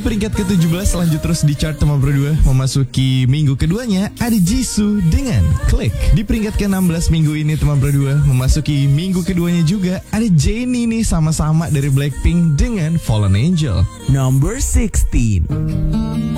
peringkat ke-17 lanjut terus di chart teman berdua. Memasuki minggu keduanya ada Jisoo dengan Click. Di peringkat ke-16 minggu ini teman berdua. Memasuki minggu keduanya juga ada Jennie nih, sama-sama dari Blackpink dengan Fallen Angel. Number 16.